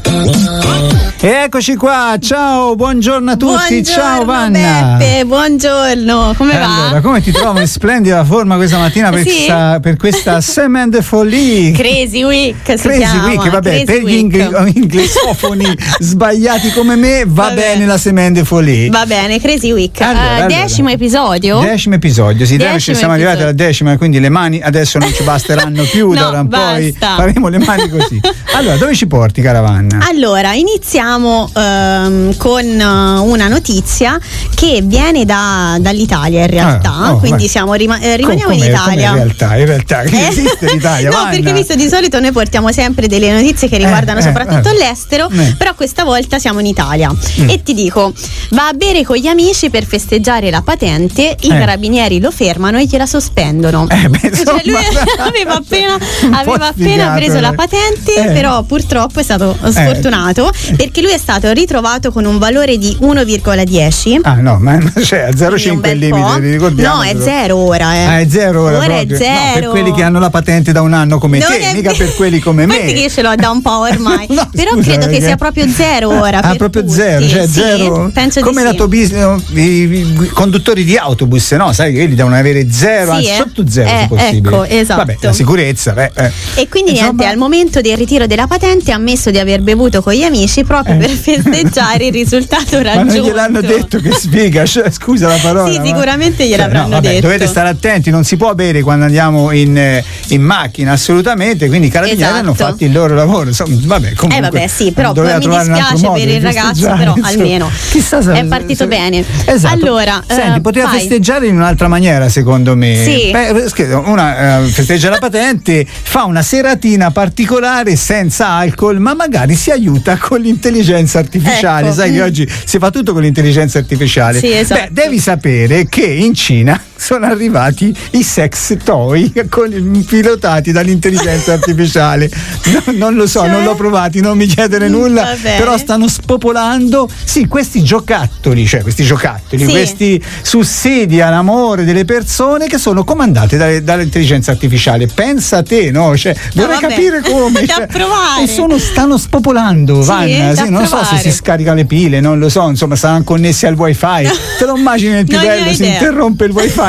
E eccoci qua, ciao, buongiorno a tutti, buongiorno, ciao Vanna. Beppe, buongiorno, come va? Allora, come ti trovo in splendida forma questa mattina per questa Semaine de Folie? Crazy Week si Crazy chiama. Week, vabbè, per gli inglesofoni sbagliati come me va bene la Semaine de Folie. Va bene, Crazy Week. Allora. 10° episodio. 10° episodio, sì, ci siamo arrivati alla 10ª, quindi le mani adesso non ci basteranno più, da ora in poi faremo le mani così. Allora, dove ci porti, cara Vanna? Allora, iniziamo con una notizia che viene dall'Italia in realtà, quindi rimaniamo in Italia. In realtà che esiste l'Italia. No, Vanna. perché visto di solito noi portiamo sempre delle notizie che riguardano soprattutto l'estero, però questa volta siamo in Italia. E ti dico, va a bere con gli amici per festeggiare la patente, i carabinieri lo fermano e gliela sospendono. Cioè lui aveva appena preso la patente, però purtroppo è stato sfortunato perché lui è stato ritrovato con un valore di 1,10. Ah no, ma cioè a 0,5 il limite, ricordiamo. No, è 0 ora. Ah, è 0 ora. Ora è 0. No, per quelli che hanno la patente da un anno come te, mica per quelli come me. Perché io ce l'ho da un po' ormai. No, però scusa, credo che sia proprio 0 ora. Ah, proprio tutti. 0, cioè sì, 0. Penso come l'autobus, i conduttori di autobus, no? Sai che quelli devono avere 0, sotto 0 se possibile. Ecco, esatto. Vabbè, la sicurezza. E quindi niente, al momento del ritiro della patente ha ammesso di aver bevuto con gli amici proprio per festeggiare il risultato raggiunto. Ma non gliel'hanno detto che sfiga, cioè, scusa la parola. Sì, sicuramente gliel'avranno detto. Dovete stare attenti, non si può bere quando andiamo in macchina, assolutamente, quindi i carabinieri hanno fatto il loro lavoro. Insomma, comunque, sì, però mi dispiace per il ragazzo, però almeno è partito bene. Esatto. Allora, senti, poteva festeggiare in un'altra maniera, secondo me. Sì. Una festeggia la patente, fa una seratina particolare senza alcol, ma magari si aiuta con l'intelligenza artificiale. Ecco. Sai che oggi si fa tutto con l'intelligenza artificiale. Sì, esatto. Devi sapere che in Cina sono arrivati i sex toy pilotati dall'intelligenza artificiale. Non lo so, non l'ho provati, non mi chiedere nulla, però stanno spopolando questi giocattoli, questi sussidi all'amore delle persone che sono comandate dall'intelligenza artificiale. Pensa a te, no? Vorrei capire come. Da provare. E stanno spopolando, Vanna. Non so se si scarica le pile, non lo so, insomma, saranno connessi al wifi. Te lo immagini nel pivello, si interrompe il wifi.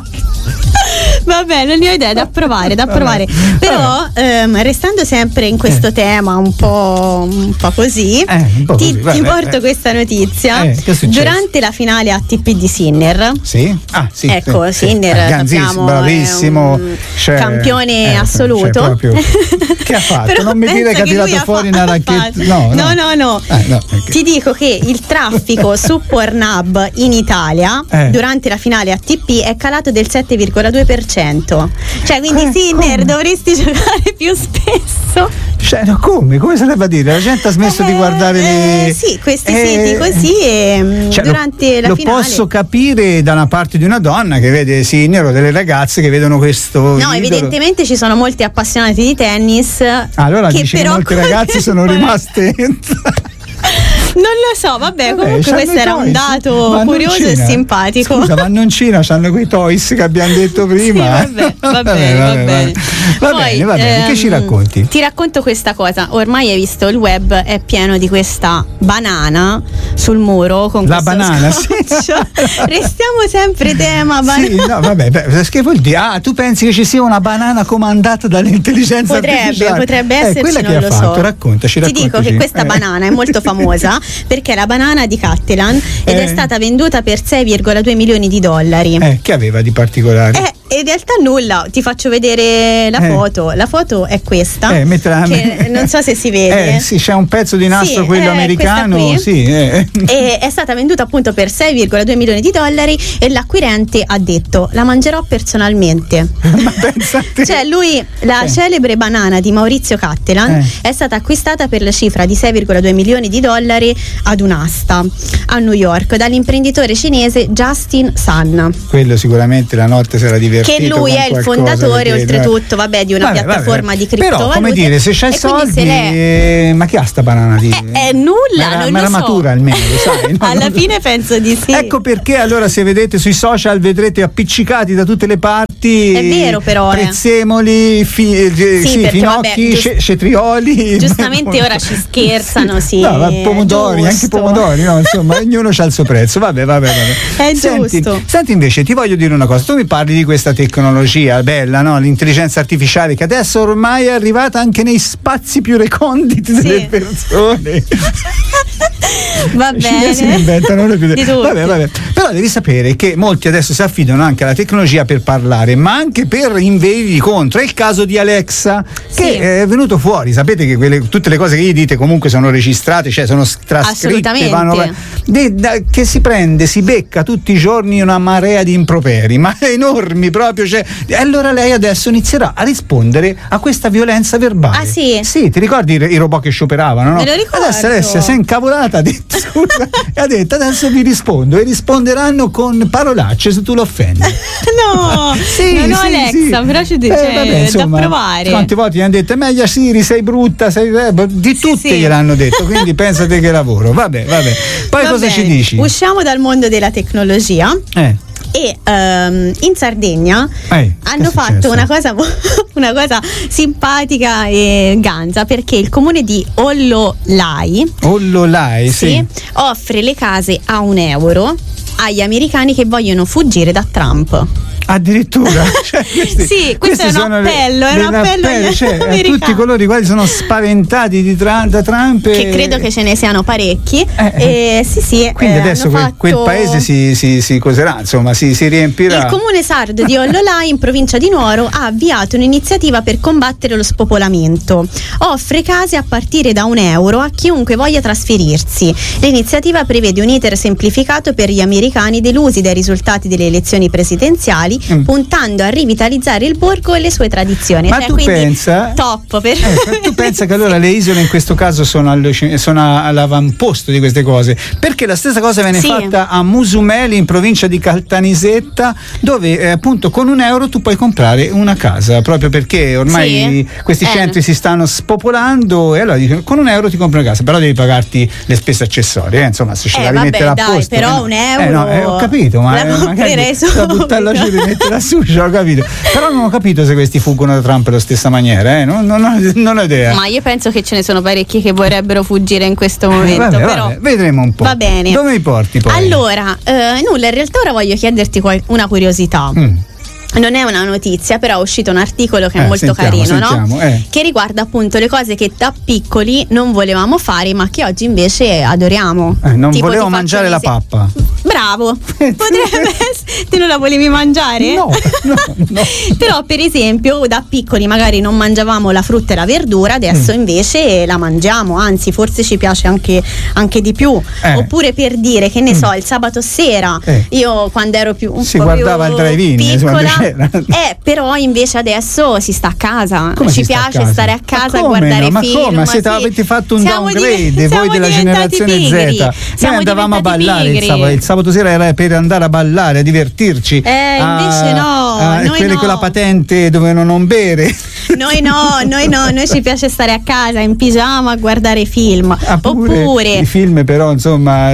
Vabbè, non ne ho idea, da provare. Però restando sempre in questo tema un po' così, ti porto questa notizia. Durante la finale ATP di Sinner. Sì? Ah, sì. Ecco, Sinner, sappiamo, bravissimo, campione assoluto. Che ha fatto? Però non mi dire che ha tirato fuori una racchetta. No. Ti dico che il traffico su Pornhub in Italia durante la finale ATP è calato del 7,2%. Cioè, quindi Sinner dovresti giocare più spesso. Come sarebbe a dire? La gente ha smesso di guardare questi siti così durante la finale. Lo posso capire da una parte di una donna che vede Sinner o delle ragazze che vedono questo. No, evidentemente ci sono molti appassionati di tennis. Allora dici che molti ragazzi sono rimaste. Non lo so, comunque questo era un dato curioso e simpatico. Scusa, vanno in Cina, c'hanno quei toys che abbiamo detto prima. Va bene. Che ci racconti? Ti racconto questa cosa. Ormai hai visto, il web è pieno di questa banana sul muro con la banana, Restiamo sempre tema banana. Che vuol dire? Tu pensi che ci sia una banana comandata dall'intelligenza artificiale? Potrebbe esserci, quella non che lo ha fatto. so. Raccontaci. Ti dico che questa banana è molto famosa perché è la banana di Catalan ed è stata venduta per $6,2 milioni. Che aveva di particolare? In realtà nulla, ti faccio vedere la foto. La foto è questa, che non so se si vede. C'è un pezzo di nastro, quello americano. E è stata venduta appunto per $6,2 milioni e l'acquirente ha detto: la mangerò personalmente. Ma pensate. Cioè lui, la celebre banana di Maurizio Cattelan è stata acquistata per la cifra di $6,2 milioni ad un'asta a New York dall'imprenditore cinese Justin Sun. Quello sicuramente la notte sarà divertito. divertito. Che lui è il fondatore, oltretutto, vabbè, di una piattaforma di criptovalute. Però, come dire, se c'hai soldi, ma chi ha sta banana lì? È nulla, ma era matura almeno, lo sai? No, alla fine penso di sì. Ecco perché allora, se vedete sui social, vedrete appiccicati da tutte le parti. È vero, però. Prezzemoli, finocchi, cetrioli. Giustamente ora ci scherzano, sì. No, pomodori, anche pomodori, no? Insomma, ognuno c'ha il suo prezzo. Vabbè. È giusto. Senti, invece, ti voglio dire una cosa. Tu mi parli di questa tecnologia bella, no? L'intelligenza artificiale che adesso ormai è arrivata anche nei spazi più reconditi delle persone. Va bene. Si inventano più di tutto. Vabbè. Però devi sapere che molti adesso si affidano anche alla tecnologia per parlare, ma anche per invegli contro. È il caso di Alexa, che è venuto fuori. Sapete che tutte le cose che gli dite comunque sono registrate, cioè sono trascritte, che si prende, si becca tutti i giorni una marea di improperi, ma enormi proprio. E allora lei adesso inizierà a rispondere a questa violenza verbale. Ah, sì? Sì, ti ricordi i robot che scioperavano, no? Me lo ricordo. Adesso Alessia si è incavolata, ha detto, scusa, e ha detto adesso vi rispondo, e risponderanno con parolacce se tu lo offendi. No, non ho Alexa, però ci dice da provare. Quante volte gli hanno detto meglio Siri, sei brutta, di tutte gliel'hanno detto, quindi pensate che lavoro. Vabbè. Poi cosa ci dici? Usciamo dal mondo della tecnologia. E in Sardegna hanno fatto una cosa simpatica e ganza, perché il comune di Ollolai sì, offre le case a €1 agli americani che vogliono fuggire da Trump. Addirittura, questo è un appello, a tutti coloro i quali sono spaventati da Trump, che credo che ce ne siano parecchi. Quindi adesso quel paese si coserà, insomma, si riempirà. Il comune sardo di Ollolai, in provincia di Nuoro, ha avviato un'iniziativa per combattere lo spopolamento. Offre case a partire da €1 a chiunque voglia trasferirsi. L'iniziativa prevede un iter semplificato per gli americani delusi dai risultati delle elezioni presidenziali, puntando a rivitalizzare il borgo e le sue tradizioni. Ma tu pensa? Top tu pensa che allora le isole in questo caso sono all'avamposto di queste cose, perché la stessa cosa viene fatta a Musumeli, in provincia di Caltanissetta, dove appunto con €1 tu puoi comprare una casa, proprio perché ormai questi centri si stanno spopolando, e allora dicono con €1 ti compri una casa, però devi pagarti le spese accessorie, insomma, se ce la rimetterà a posto. Però €1 ho capito, ma magari da buttarla giù, metterla su, ho capito. Però non ho capito se questi fuggono da Trump alla stessa maniera, non ho idea. Ma io penso che ce ne sono parecchi che vorrebbero fuggire in questo momento. Però vedremo un po'. Va bene. Dove mi porti poi? Allora, nulla, in realtà ora voglio chiederti una curiosità. Non è una notizia, però è uscito un articolo che è molto carino, no? Che riguarda appunto le cose che da piccoli non volevamo fare, ma che oggi invece adoriamo. Non volevo mangiare la pappa. Bravo, potrebbe essere. Te non la volevi mangiare? No. Però per esempio da piccoli magari non mangiavamo la frutta e la verdura, adesso invece la mangiamo, anzi forse ci piace anche di più. Oppure, per dire, che ne so, il sabato sera io quando ero più guardava il drive-in piccola, però invece adesso si sta a casa. Ci piace stare a casa a guardare film. Ma avete fatto un downgrade voi della generazione Z. Noi andavamo a ballare il sabato sera, era per andare a ballare, a divertirci. Invece no, quelle con la patente dovevano non bere. Noi ci piace stare a casa in pigiama a guardare film. Oppure i film, però insomma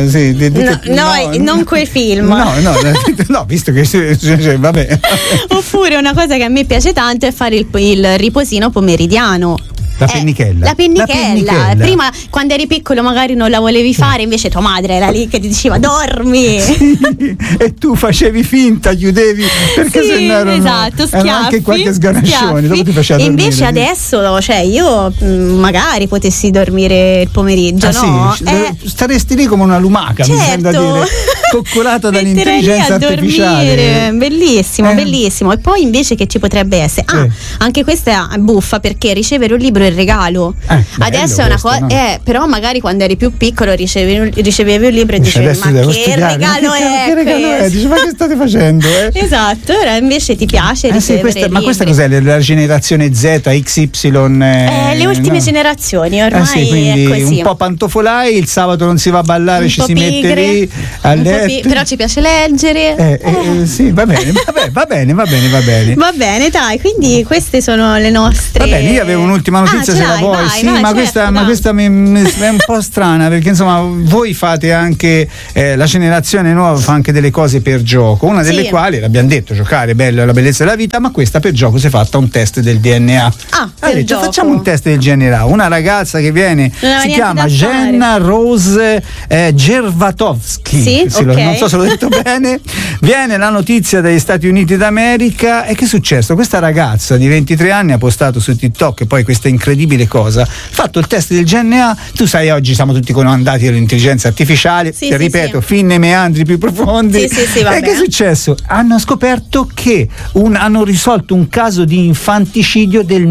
non quei film. No, visto che vabbè. Oppure una cosa che a me piace tanto è fare il riposino pomeridiano. La pennichella. La pennichella. Prima, quando eri piccolo, magari non la volevi fare, invece tua madre era lì che ti diceva dormi. E tu facevi finta, chiudevi, perché se no erano anche qualche sganascione. Dopo ti faceva dormire. E invece adesso, io magari potessi dormire il pomeriggio, no? Staresti lì come una lumaca, mi sembra dire, coccolata dall'intelligenza artificiale. Bellissimo. E poi invece che ci potrebbe essere? Anche questa è buffa, perché ricevere un libro il regalo. Adesso è una cosa, no? Però magari quando eri più piccolo ricevevi un libro e dicevi ma che regalo è? Che regalo è? Dici, ma che state facendo? Esatto, ora invece ti piace ricevere ma questa cos'è? La generazione Z, XY? Le ultime generazioni, ormai sì, quindi è così. Un po' pantofolai, il sabato non si va a ballare, ci si mette lì a letto. Però ci piace leggere. Sì, va bene. Va bene, dai, quindi queste sono le nostre. Va bene, io avevo un'ultima notizia, se la vuoi. Sì, ma questa è un po' strana, perché insomma voi fate anche la generazione nuova fa anche delle cose per gioco, una delle quali l'abbiamo detto, giocare, bello, è la bellezza della vita, ma questa per gioco si è fatta un test del DNA. Facciamo un test del DNA. Una ragazza che viene, si chiama Jenna Rose Gervatovsky, non so se l'ho detto bene. Viene la notizia dagli Stati Uniti d'America. E che è successo? Questa ragazza di 23 anni ha postato su TikTok poi questa incredibile cosa, fatto il test del DNA. Tu sai, oggi siamo tutti comandati dall'intelligenza artificiale, ripeto, fin nei meandri più profondi. E che è successo? Hanno scoperto che hanno risolto un caso di infanticidio del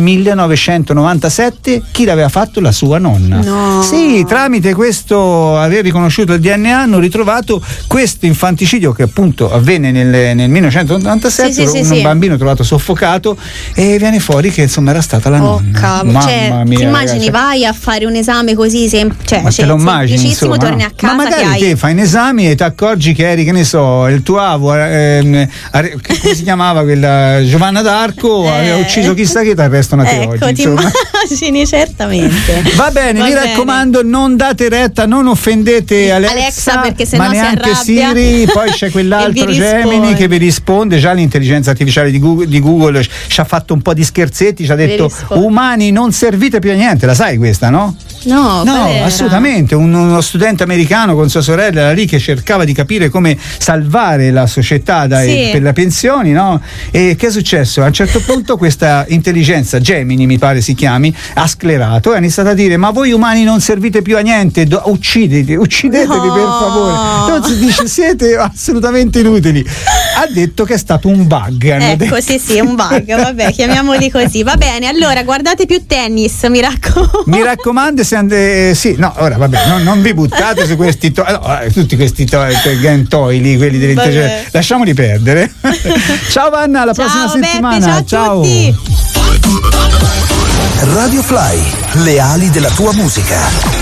1997. Chi l'aveva fatto? La sua nonna. No. Sì, tramite questo aver riconosciuto il DNA hanno ritrovato questo infanticidio che appunto avvenne nel 1997, un bambino trovato soffocato, e viene fuori che insomma era stata la nonna. Mamma mia, ti immagini, vai a fare un esame così te lo immagini, insomma, torni a casa, ma magari te fai un esame e ti accorgi che eri, che ne so, il tuo avo come si chiamava quella Giovanna d'Arco, aveva ucciso chissà che, ti arrestano a te oggi, ti immagini, certamente. Va bene, mi raccomando, non date retta, non offendete Alexa, perché sennò ma neanche si arrabbia. Siri. Poi c'è quell'altro Gemini che vi risponde. Già l'intelligenza artificiale di Google ci ha fatto un po' di scherzetti, ci ha detto umani non servite più a niente. La sai questa, no? No, assolutamente. Uno studente americano con sua sorella era lì che cercava di capire come salvare la società per le pensioni, no? E che è successo? A un certo punto questa intelligenza Gemini, mi pare si chiami, ha sclerato e ha iniziato a dire: ma voi umani non servite più a niente, uccidetevi per favore. Non si dice, siete assolutamente inutili. Ha detto che è stato un bug. Sì, un bug, vabbè, chiamiamoli così. Va bene, allora guardate più tennis, mi raccomando. Mi raccomando, ora vabbè, non vi buttate su questi tutti questi game toy lì, quelli dell'intelligenza. Lasciamoli perdere. Ciao Vanna, alla prossima settimana. Beppe, ciao a tutti. Radio Fly, le ali della tua musica.